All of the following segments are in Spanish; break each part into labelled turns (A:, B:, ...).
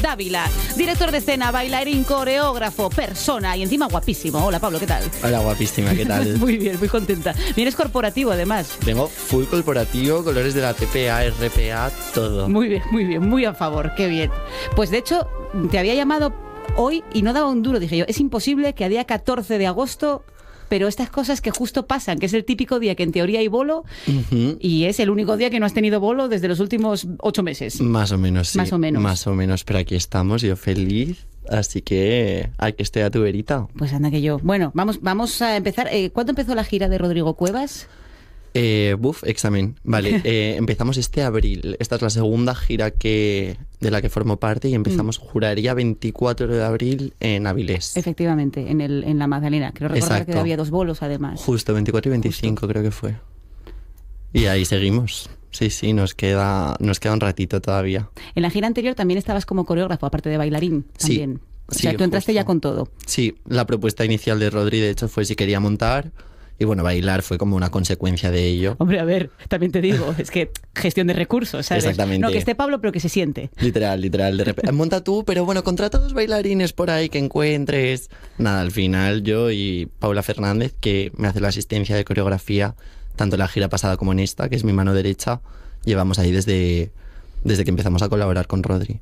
A: Dávila, director de escena, bailarín, coreógrafo, persona y encima guapísimo. Hola Pablo, ¿qué tal?
B: Hola guapísima, ¿qué tal?
A: Muy bien, muy contenta. Vienes corporativo además.
B: Vengo full corporativo, colores de la TPA, RPA, todo.
A: Muy bien, muy a favor, qué bien. Pues de hecho, te había llamado hoy y no daba un duro, dije yo, es imposible que a día 14 de agosto... Pero estas cosas que justo pasan, que es el típico día que en teoría hay bolo, y es el único día que no has tenido bolo desde los últimos 8 meses.
B: Más o menos, sí.
A: Más o menos.
B: Más o menos, pero aquí estamos, yo feliz, así que aquí estoy a tu verita.
A: Pues anda que yo. Bueno, vamos a empezar. ¿Cuándo empezó la gira de Rodrigo Cuevas?
B: Examen. Vale, empezamos este abril. Esta es la segunda gira de la que formo parte y empezamos, juraría, 24 de abril en Avilés.
A: Efectivamente, en la Magdalena. Creo recordar que había 2 bolos además.
B: Justo, 24 y 25 creo que fue. Y ahí seguimos. Sí, nos queda un ratito todavía.
A: En la gira anterior también estabas como coreógrafo, aparte de bailarín también.
B: Sí,
A: o sea, tú entraste
B: justo.
A: ya con todo.
B: Sí, la propuesta inicial de Rodri, de hecho, fue si quería montar. Y bueno, bailar fue como una consecuencia de ello.
A: Hombre, a ver, también te digo, es que gestión de recursos, ¿sabes?
B: Exactamente.
A: No que esté Pablo, pero que se siente.
B: Literal, de repente, monta tú, pero bueno, contrata 2 bailarines por ahí que encuentres. Nada, al final yo y Paula Fernández, que me hace la asistencia de coreografía, tanto en la gira pasada como en esta, que es mi mano derecha, llevamos ahí desde que empezamos a colaborar con Rodri.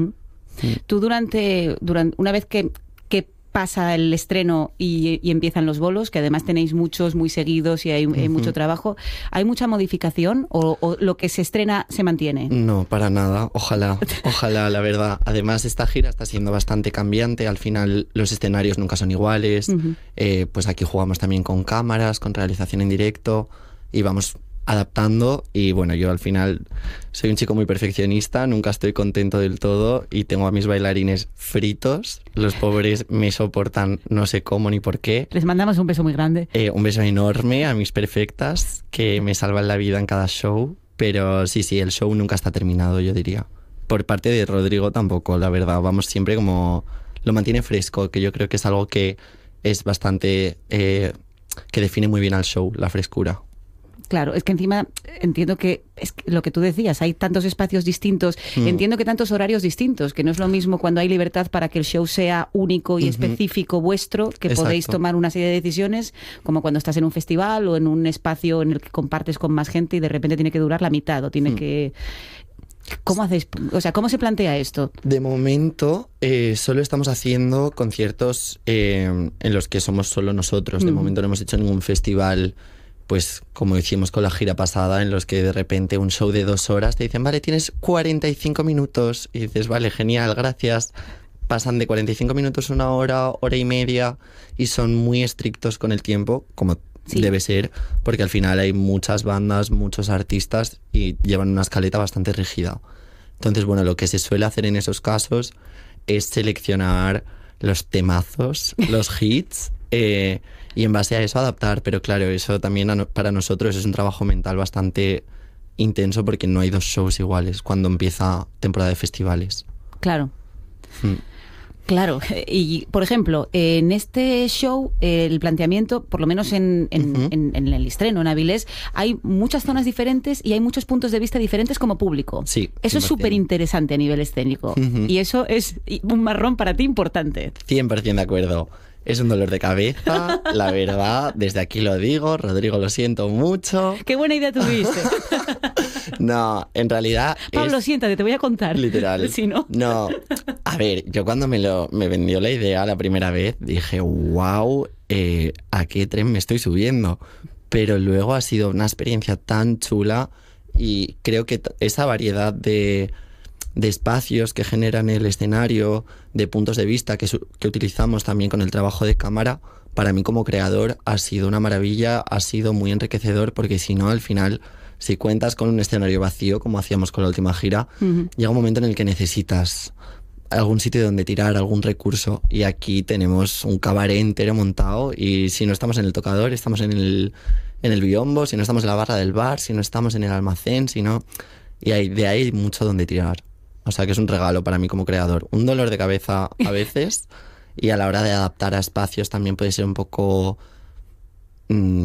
A: Tú durante una vez que pasa el estreno y empiezan los bolos, que además tenéis muchos muy seguidos y hay mucho trabajo, ¿hay mucha modificación o lo que se estrena se mantiene?
B: No, para nada, ojalá, la verdad. Además, esta gira está siendo bastante cambiante, al final los escenarios nunca son iguales, pues aquí jugamos también con cámaras, con realización en directo y vamos adaptando y bueno, yo al final soy un chico muy perfeccionista, nunca estoy contento del todo y tengo a mis bailarines fritos, los pobres me soportan no sé cómo ni por qué.
A: Les mandamos un beso muy grande.
B: Un beso enorme a mis perfectas que me salvan la vida en cada show, pero sí, el show nunca está terminado, yo diría. Por parte de Rodrigo tampoco, la verdad, vamos siempre como lo mantiene fresco, que yo creo que es algo que es bastante que define muy bien al show, la frescura.
A: Claro, es que encima entiendo que es lo que tú decías, hay tantos espacios distintos, entiendo que tantos horarios distintos, que no es lo mismo cuando hay libertad para que el show sea único y específico vuestro, que
B: Exacto.
A: podéis tomar una serie de decisiones, como cuando estás en un festival o en un espacio en el que compartes con más gente y de repente tiene que durar la mitad o tiene que... ¿Cómo hacéis? O sea, ¿cómo se plantea esto?
B: De momento, solo estamos haciendo conciertos en los que somos solo nosotros. De momento no hemos hecho ningún festival, pues como hicimos con la gira pasada, en los que de repente un show de 2 horas te dicen, vale, tienes 45 minutos. Y dices, vale, genial, gracias. Pasan de 45 minutos a 1 hora, hora y media, y son muy estrictos con el tiempo, como debe ser, porque al final hay muchas bandas, muchos artistas y llevan una escaleta bastante rígida. Entonces, bueno, lo que se suele hacer en esos casos es seleccionar los temazos, los hits, y en base a eso adaptar, pero claro, eso también para nosotros es un trabajo mental bastante intenso porque no hay 2 shows iguales cuando empieza temporada de festivales.
A: Claro. Claro, y por ejemplo, en este show, el planteamiento, por lo menos en el estreno, en Avilés, hay muchas zonas diferentes y hay muchos puntos de vista diferentes como público.
B: Sí,
A: eso 100%. Es súper interesante a nivel escénico. Y eso es un marrón para ti importante.
B: 100% de acuerdo. Es un dolor de cabeza, la verdad, desde aquí lo digo, Rodrigo, lo siento mucho.
A: ¡Qué buena idea tuviste!
B: No, en realidad...
A: Pablo, siéntate, te voy a contar.
B: Literal.
A: ¿Sí, no?
B: No, a ver, yo cuando me vendió la idea la primera vez, dije, wow, ¿a qué tren me estoy subiendo? Pero luego ha sido una experiencia tan chula y creo que esa variedad de espacios que generan el escenario, de puntos de vista que utilizamos también con el trabajo de cámara, para mí como creador ha sido una maravilla, ha sido muy enriquecedor, porque si no, al final, si cuentas con un escenario vacío, como hacíamos con la última gira, llega un momento en el que necesitas algún sitio donde tirar, algún recurso, y aquí tenemos un cabaret entero montado, y si no estamos en el tocador, estamos en el biombo, si no estamos en la barra del bar, si no estamos en el almacén, si no... Y de ahí hay mucho donde tirar. O sea que es un regalo para mí como creador. Un dolor de cabeza a veces y a la hora de adaptar a espacios también puede ser un poco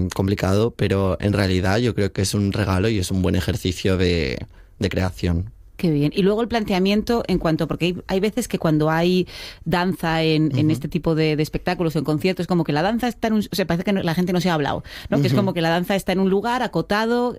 B: complicado, pero en realidad yo creo que es un regalo y es un buen ejercicio de creación.
A: Qué bien. Y luego el planteamiento en cuanto, porque hay veces que cuando hay danza en este tipo de espectáculos o en conciertos, como que la danza está en un... O sea, parece que la gente no se ha hablado, ¿no? Que es como que la danza está en un lugar acotado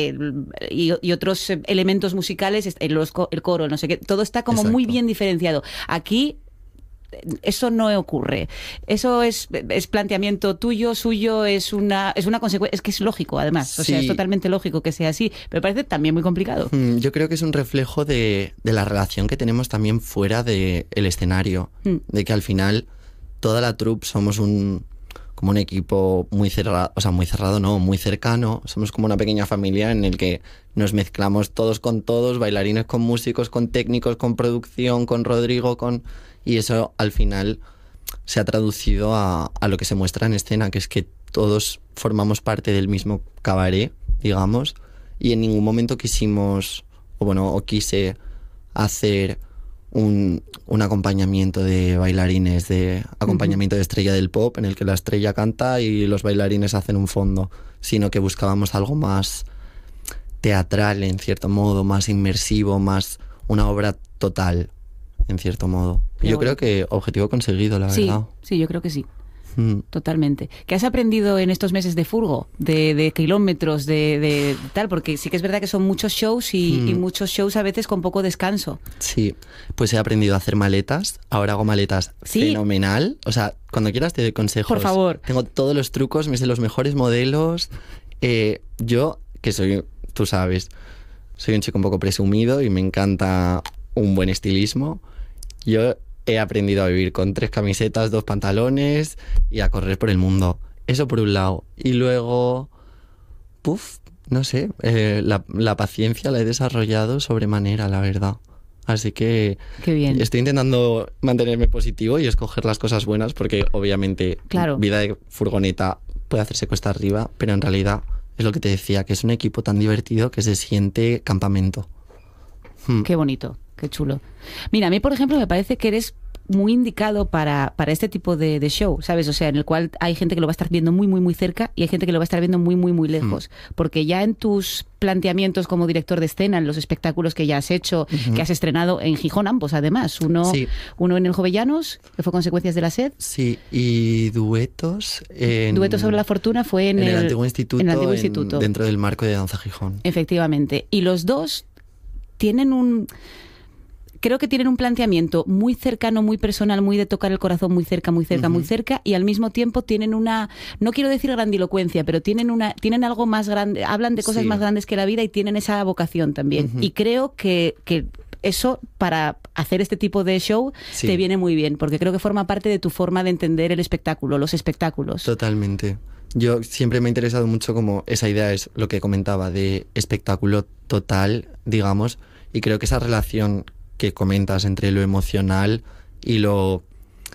A: y otros elementos musicales, el coro, no sé qué, todo está como muy bien diferenciado. Aquí eso no ocurre. Eso es planteamiento tuyo, suyo, es una consecuencia, es que es lógico además, o sea, es totalmente lógico que sea así, pero parece también muy complicado.
B: Yo creo que es un reflejo de la relación que tenemos también fuera del escenario, de que al final toda la troupe somos como un equipo muy cerrado, o sea, muy cerrado no, muy cercano, somos como una pequeña familia en el que nos mezclamos todos con todos, bailarines con músicos, con técnicos, con producción, con Rodrigo, y eso al final se ha traducido a lo que se muestra en escena, que es que todos formamos parte del mismo cabaret, digamos, y en ningún momento quisimos, o quise hacer un acompañamiento de bailarines, de acompañamiento de estrella del pop, en el que la estrella canta y los bailarines hacen un fondo, sino que buscábamos algo más teatral, en cierto modo, más inmersivo, más una obra total, en cierto modo. Yo creo que objetivo conseguido, la verdad.
A: Sí, yo creo que sí. Totalmente. ¿Qué has aprendido en estos meses de furgo? De kilómetros, de tal, porque sí que es verdad que son muchos shows y muchos shows a veces con poco descanso.
B: Sí, pues he aprendido a hacer maletas. Ahora hago maletas fenomenal. O sea, cuando quieras te doy consejos.
A: Por favor.
B: Tengo todos los trucos, me sé los mejores modelos. Yo, que soy, tú sabes, soy un chico un poco presumido y me encanta un buen estilismo. Yo he aprendido a vivir con 3 camisetas, 2 pantalones y a correr por el mundo. Eso por un lado. Y luego, no sé, la paciencia la he desarrollado sobremanera, la verdad. Así que
A: qué bien.
B: Estoy intentando mantenerme positivo y escoger las cosas buenas porque obviamente vida de furgoneta puede hacerse cuesta arriba, pero en realidad es lo que te decía, que es un equipo tan divertido que se siente campamento.
A: Qué bonito. Qué chulo. Mira, a mí, por ejemplo, me parece que eres muy indicado para este tipo de show, ¿sabes? O sea, en el cual hay gente que lo va a estar viendo muy, muy, muy cerca y hay gente que lo va a estar viendo muy, muy, muy lejos. Porque ya en tus planteamientos como director de escena, en los espectáculos que ya has hecho, que has estrenado en Gijón ambos, además. Uno en el Jovellanos, que fue Consecuencias de la Sed.
B: Sí, y duetos.
A: Duetos sobre la Fortuna fue en el
B: Antiguo Instituto, dentro del marco de Danza Gijón.
A: Efectivamente. Y los dos tienen creo que tienen un planteamiento muy cercano, muy personal, muy de tocar el corazón muy cerca, muy cerca, muy cerca, y al mismo tiempo tienen no quiero decir grandilocuencia, pero tienen algo más grande, hablan de cosas más grandes que la vida y tienen esa vocación también. Y creo que eso, para hacer este tipo de show, te viene muy bien, porque creo que forma parte de tu forma de entender el espectáculo, los espectáculos.
B: Totalmente. Yo siempre me ha interesado mucho como esa idea, es lo que comentaba, de espectáculo total, digamos, y creo que esa relación que comentas entre lo emocional y lo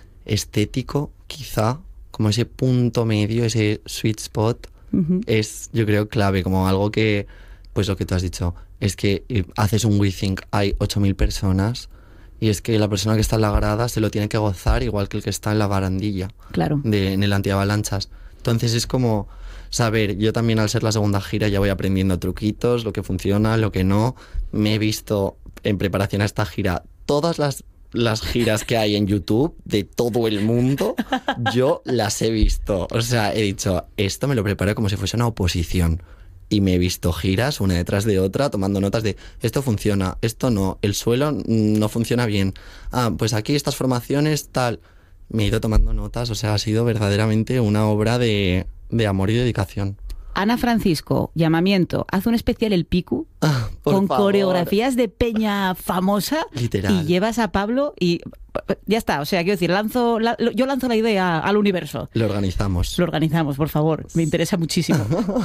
B: estético, quizá, como ese punto medio, ese sweet spot, es, yo creo, clave, como algo que, pues lo que tú has dicho, es que haces un WeThink, hay 8.000 personas, y es que la persona que está en la grada se lo tiene que gozar igual que el que está en la barandilla, en el antiavalanchas. Entonces es como saber, yo también al ser la segunda gira ya voy aprendiendo truquitos, lo que funciona, lo que no. Me he visto en preparación a esta gira todas las giras que hay en YouTube de todo el mundo, yo las he visto. O sea, he dicho, esto me lo preparo como si fuese una oposición. Y me he visto giras una detrás de otra, tomando notas de esto funciona, esto no, el suelo no funciona bien. Pues aquí estas formaciones, tal. Me he ido tomando notas, o sea, ha sido verdaderamente una obra de amor y dedicación.
A: Ana Francisco, llamamiento, haz un especial El Picu con coreografías de peña famosa.
B: Literal.
A: Y llevas a Pablo y ya está. O sea, quiero decir, yo lanzo la idea al universo.
B: Lo organizamos.
A: Lo organizamos, por favor. Me interesa muchísimo.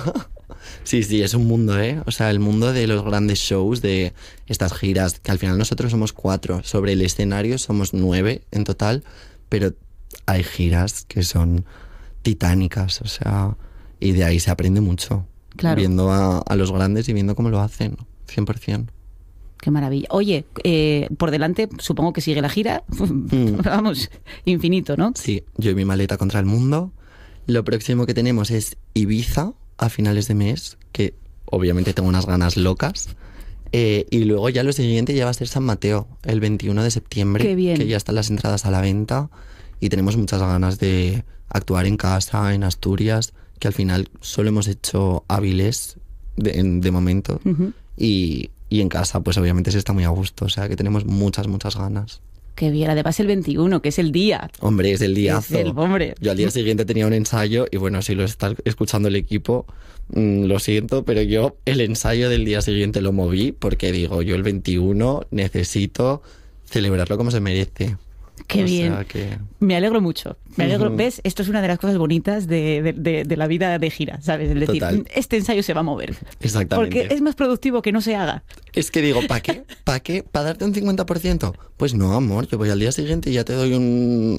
B: Sí, es un mundo, ¿eh? O sea, el mundo de los grandes shows, de estas giras, que al final nosotros somos 4. Sobre el escenario somos 9 en total, pero hay giras que son titánicas, o sea, y de ahí se aprende mucho. Claro. Viendo a los grandes y viendo cómo lo hacen, 100%.
A: Qué maravilla. Oye, por delante supongo que sigue la gira. Vamos, infinito, ¿no?
B: Sí, yo y mi maleta contra el mundo. Lo próximo que tenemos es Ibiza a finales de mes, que obviamente tengo unas ganas locas. Y luego ya lo siguiente ya va a ser San Mateo, el 21 de septiembre.
A: Qué bien.
B: Que ya están las entradas a la venta y tenemos muchas ganas de actuar en casa, en Asturias, que al final solo hemos hecho Avilés de momento.
A: Ujú.
B: Y en casa pues obviamente se está muy a gusto, o sea que tenemos muchas ganas.
A: Qué bien, además el 21, que es el día.
B: Hombre, es el diazo.
A: Es el hombre.
B: Yo al día siguiente tenía un ensayo y bueno, si lo está escuchando el equipo, lo siento, pero yo el ensayo del día siguiente lo moví porque digo, yo el 21 necesito celebrarlo como se merece.
A: Qué
B: O
A: bien.
B: sea que...
A: Me alegro mucho. Me alegro.
B: Ujú.
A: ¿Ves? Esto es una de las cosas bonitas de la vida de gira, ¿sabes? Es decir,
B: Total.
A: este ensayo se va a mover.
B: Exactamente.
A: Porque es más productivo que no se haga.
B: Es que digo, ¿para qué? ¿Para qué? ¿Para darte un 50%? Pues no, amor, yo voy al día siguiente y ya te doy un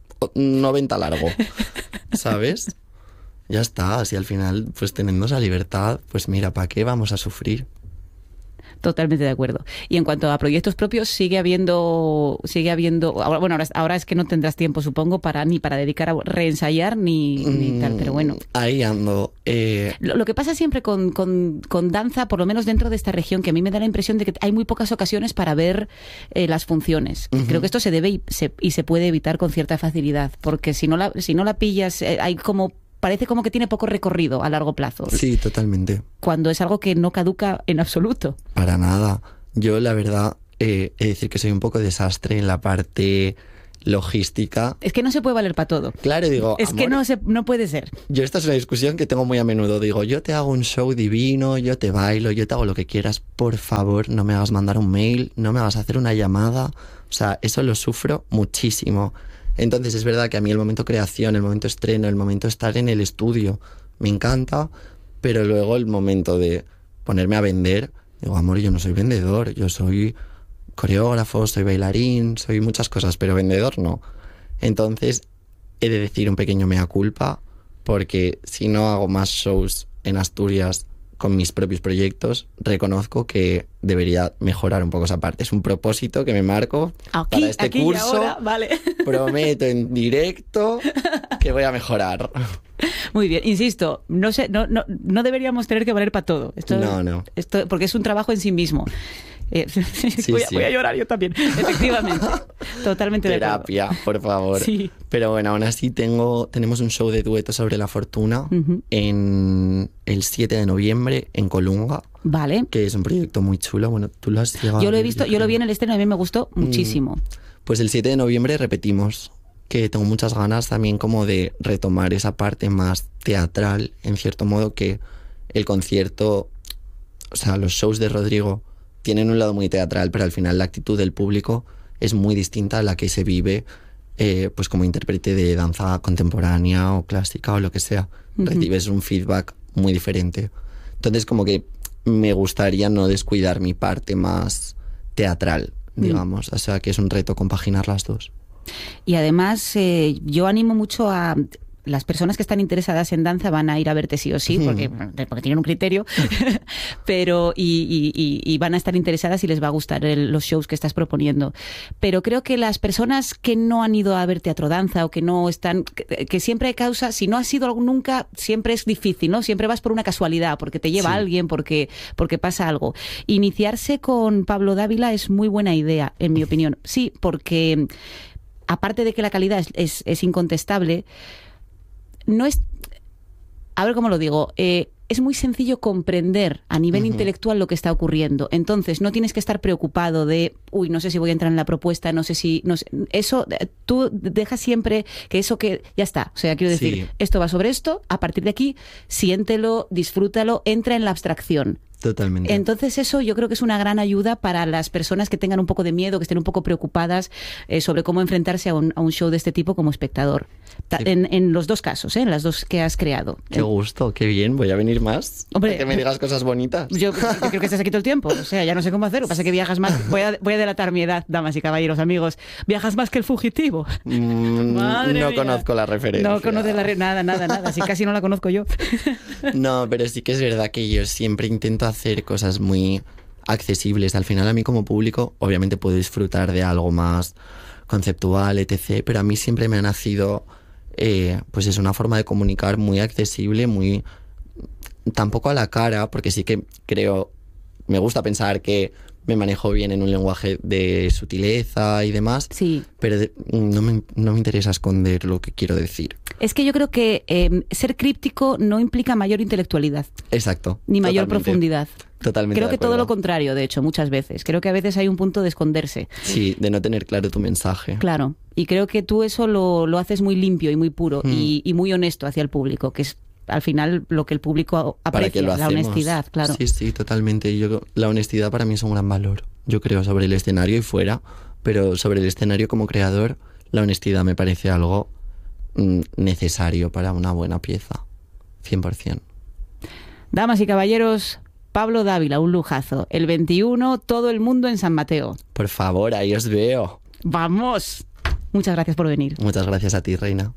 B: 90 largo, ¿sabes? Ya está, así al final, pues teniendo esa libertad, pues mira, ¿para qué vamos a sufrir?
A: Totalmente de acuerdo. Y en cuanto a proyectos propios, sigue habiendo, ahora, bueno, ahora es que no tendrás tiempo, supongo, ni para dedicar a reensayar ni tal, pero bueno.
B: Ahí ando.
A: Lo que pasa siempre con danza, por lo menos dentro de esta región, que a mí me da la impresión de que hay muy pocas ocasiones para ver las funciones.
B: Ujú.
A: Creo que esto se debe y se puede evitar con cierta facilidad, porque si no la pillas, parece como que tiene poco recorrido a largo plazo.
B: Sí, totalmente.
A: Cuando es algo que no caduca en absoluto.
B: Para nada. Yo, la verdad, he de decir que soy un poco desastre en la parte logística.
A: Es que no se puede valer para todo.
B: Claro, digo,
A: Es que
B: amor,
A: no puede ser.
B: yo esta es una discusión que tengo muy a menudo. Digo, yo te hago un show divino, yo te bailo, yo te hago lo que quieras. Por favor, no me hagas mandar un mail, no me hagas hacer una llamada. O sea, eso lo sufro muchísimo. Entonces es verdad que a mí el momento creación, el momento estreno, el momento estar en el estudio, me encanta. Pero luego el momento de ponerme a vender, digo, amor, yo no soy vendedor, yo soy coreógrafo, soy bailarín, soy muchas cosas, pero vendedor no. Entonces he de decir un pequeño mea culpa, porque si no hago más shows en Asturias con mis propios proyectos, reconozco que debería mejorar un poco esa parte. Es un propósito que me marco para este
A: aquí y
B: curso.
A: ahora, vale.
B: Prometo en directo que voy a mejorar.
A: Muy bien, insisto, no deberíamos tener que valer para todo.
B: No.
A: Esto, porque es un trabajo en sí mismo.
B: Sí.
A: Voy a llorar yo también, efectivamente. Totalmente de acuerdo.
B: Terapia, por favor.
A: Sí.
B: Pero bueno, aún así tenemos un show de dueto sobre la fortuna
A: Ujú.
B: en el 7 de noviembre en Colunga,
A: Vale.
B: que es un proyecto muy chulo. Bueno, tú lo has llegado
A: Yo lo
B: a
A: he
B: ver,
A: visto, yo lo
B: creo.
A: vi en el estreno y a mí me gustó muchísimo.
B: Pues el 7 de noviembre repetimos, que tengo muchas ganas también como de retomar esa parte más teatral, en cierto modo, que el concierto, o sea, los shows de Rodrigo tienen un lado muy teatral, pero al final la actitud del público es muy distinta a la que se vive pues como intérprete de danza contemporánea o clásica o lo que sea.
A: Ujú.
B: Recibes un feedback muy diferente. Entonces como que me gustaría no descuidar mi parte más teatral, digamos. O sea, que es un reto compaginar las dos.
A: Y además, yo animo mucho a las personas que están interesadas en danza van a ir a verte sí o sí, porque tienen un criterio, pero y van a estar interesadas y les va a gustar los shows que estás proponiendo. Pero creo que las personas que no han ido a ver teatro danza o que no están, que siempre hay causa, si no has ido nunca, siempre es difícil, ¿no? Siempre vas por una casualidad, porque te lleva
B: Sí.
A: alguien, porque pasa algo. Iniciarse con Pablo Dávila es muy buena idea, en mi opinión. Sí, porque aparte de que la calidad es incontestable, no es... A ver cómo lo digo. Es muy sencillo comprender a nivel intelectual lo que está ocurriendo. Entonces, no tienes que estar preocupado de, uy, no sé si voy a entrar en la propuesta, no sé si... No sé. Eso, tú dejas siempre que eso que... Ya está. O sea, quiero decir,
B: Sí.
A: esto va sobre esto, a partir de aquí, siéntelo, disfrútalo, entra en la abstracción.
B: Totalmente.
A: Entonces eso yo creo que es una gran ayuda para las personas que tengan un poco de miedo, que estén un poco preocupadas sobre cómo enfrentarse a un show de este tipo como espectador.
B: Sí.
A: En los dos casos, en las dos que has creado.
B: Qué gusto, qué bien. Voy a venir más.
A: Hombre,
B: que me digas cosas bonitas.
A: Yo creo que estás aquí todo el tiempo. O sea, ya no sé cómo hacerlo. Pasa que viajas más. Voy a delatar mi edad, damas y caballeros, amigos. Viajas más que el fugitivo. Madre
B: No
A: mía.
B: conozco la referencia.
A: No conoces nada. Así casi no la conozco yo.
B: No, pero sí que es verdad que yo siempre intento hacer cosas muy accesibles. Al final a mí como público obviamente puedo disfrutar de algo más conceptual, etc. Pero a mí siempre me ha nacido pues es una forma de comunicar muy accesible, muy... Tampoco a la cara, porque sí que creo me gusta pensar que me manejo bien en un lenguaje de sutileza y demás,
A: Sí.
B: pero no me interesa esconder lo que quiero decir.
A: Es que yo creo que ser críptico no implica mayor intelectualidad.
B: Exacto.
A: Ni mayor
B: totalmente,
A: profundidad.
B: Totalmente.
A: Creo
B: de
A: que todo
B: acuerdo.
A: lo contrario, de hecho, muchas veces. Creo que a veces hay un punto de esconderse.
B: Sí, de no tener claro tu mensaje.
A: Claro. Y creo que tú eso lo haces muy limpio y muy puro y muy honesto hacia el público, que es al final lo que el público
B: ¿Para qué
A: aprecia,
B: lo
A: la
B: hacemos?
A: honestidad, claro.
B: Sí, totalmente. La honestidad para mí es un gran valor. Yo creo sobre el escenario y fuera, pero sobre el escenario como creador, la honestidad me parece algo necesario para una buena pieza. 100%.
A: Damas y caballeros, Pablo Dávila, un lujazo. El 21, todo el mundo en San Mateo.
B: Por favor, ahí os veo.
A: ¡Vamos! Muchas gracias por venir.
B: Muchas gracias a ti, Reina.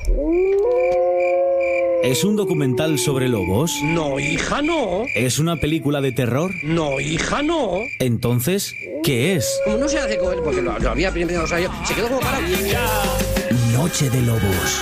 C: ¿Es un documental sobre lobos?
D: No, hija, no.
C: ¿Es una película de terror?
D: No, hija, no.
C: Entonces, ¿qué es?
D: Como no se hace con él, porque lo había primero, o sea, se quedó como parado.
C: Noche de Lobos.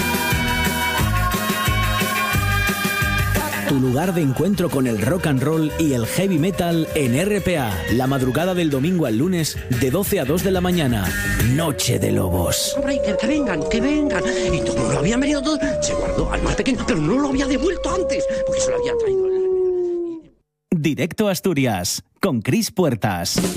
C: Tu lugar de encuentro con el rock and roll y el heavy metal en RPA. La madrugada del domingo al lunes de 12 a 2 de la mañana. Noche de Lobos.
D: Hombre, que vengan. Y como lo habían venido todo, se guardó al más pequeño, pero no lo había devuelto antes, porque se lo habían traído.
C: Directo a Asturias, con Cris Puertas.